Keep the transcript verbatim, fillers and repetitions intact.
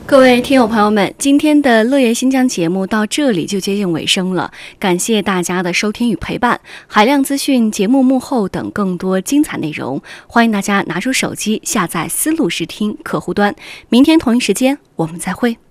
各位听友朋友们，今天的乐业新疆节目到这里就接近尾声了，感谢大家的收听与陪伴。海量资讯、节目幕后等更多精彩内容，欢迎大家拿出手机下载思路视听客户端。明天同一时间我们再会。